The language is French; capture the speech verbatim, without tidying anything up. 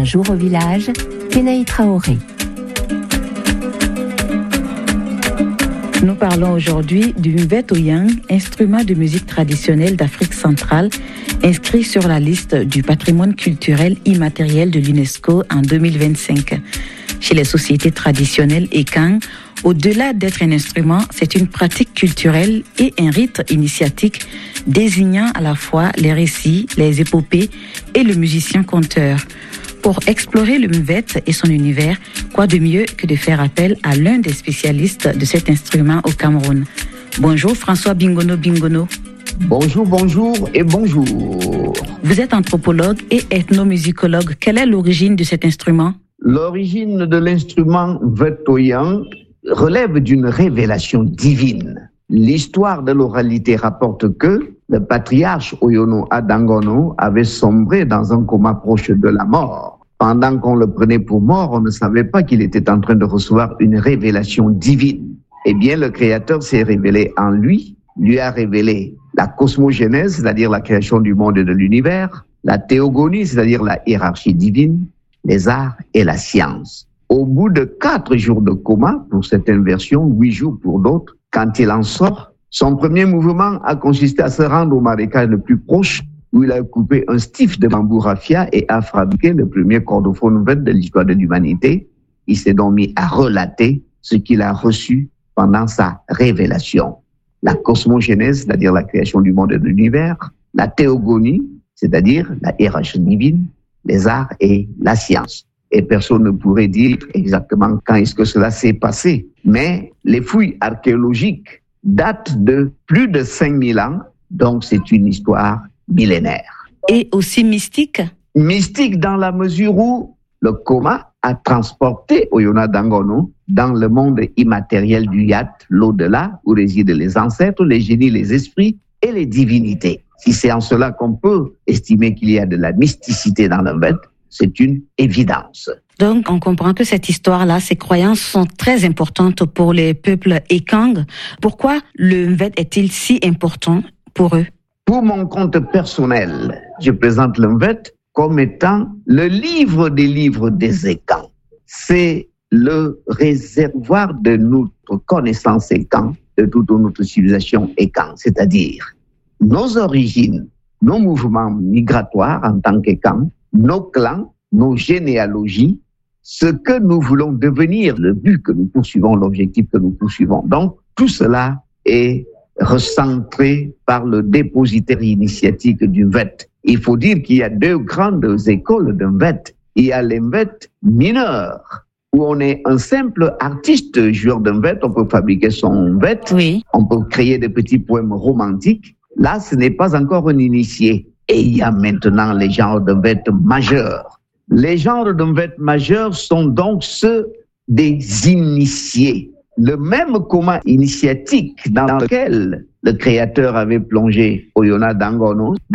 Un jour au village, Kenaï Traoré. Nous parlons aujourd'hui du Mvet Oyang, instrument de musique traditionnelle d'Afrique centrale, inscrit sur la liste du patrimoine culturel immatériel de l'UNESCO en deux mille vingt-cinq. Chez les sociétés traditionnelles Ekang, au-delà d'être un instrument, c'est une pratique culturelle et un rite initiatique désignant à la fois les récits, les épopées et le musicien conteur. Pour explorer le Mvet et son univers, quoi de mieux que de faire appel à l'un des spécialistes de cet instrument au Cameroun. Bonjour François Bingono Bingono. Bonjour, bonjour et bonjour. Vous êtes anthropologue et ethnomusicologue. Quelle est l'origine de cet instrument? L'origine de l'instrument Mvet Oyang relève d'une révélation divine. L'histoire de l'oralité rapporte que le patriarche Oyono Adangono avait sombré dans un coma proche de la mort. Pendant qu'on le prenait pour mort, on ne savait pas qu'il était en train de recevoir une révélation divine. Eh bien, le Créateur s'est révélé en lui, lui a révélé la cosmogénèse, c'est-à-dire la création du monde et de l'univers, la théogonie, c'est-à-dire la hiérarchie divine, les arts et la science. Au bout de quatre jours de coma, pour certaines versions, huit jours pour d'autres, quand il en sort, son premier mouvement a consisté à se rendre au marécage le plus proche, où il a coupé un stif de bambou raffia et a fabriqué le premier cordophone Mvet de l'histoire de l'humanité. Il s'est donc mis à relater ce qu'il a reçu pendant sa révélation. La cosmogénèse, c'est-à-dire la création du monde et de l'univers, la théogonie, c'est-à-dire la hiérarchie divine, les arts et la science. Et personne ne pourrait dire exactement quand est-ce que cela s'est passé. Mais les fouilles archéologiques datent de plus de cinq mille ans, donc c'est une histoire millénaire. Et aussi mystique? Mystique dans la mesure où le coma a transporté Oyona Dangono dans le monde immatériel du Yat, l'au-delà, où résident les ancêtres, les génies, les esprits et les divinités. Si c'est en cela qu'on peut estimer qu'il y a de la mysticité dans le Mvet, c'est une évidence. Donc, on comprend que cette histoire-là, ces croyances sont très importantes pour les peuples Ekang. Pourquoi le Mvet est-il si important pour eux? Pour mon compte personnel, je présente le Mvet comme étant le livre des livres des Ekang. C'est le réservoir de notre connaissance Ekang, de toute notre civilisation Ekang, c'est-à-dire nos origines, nos mouvements migratoires en tant qu'Ekang, nos clans, nos généalogies, ce que nous voulons devenir, le but que nous poursuivons, l'objectif que nous poursuivons. Donc, tout cela est recentré par le dépositaire initiatique du Mvet. Il faut dire qu'il y a deux grandes écoles de Mvet. Il y a les Mvet mineurs, où on est un simple artiste joueur de Mvet, on peut fabriquer son Mvet, oui. On peut créer des petits poèmes romantiques. Là, ce n'est pas encore un initié. Et il y a maintenant les genres de Mvet majeurs. Les genres de Mvet majeurs sont donc ceux des initiés. Le même coma initiatique dans lequel le Créateur avait plongé Oyona Dangono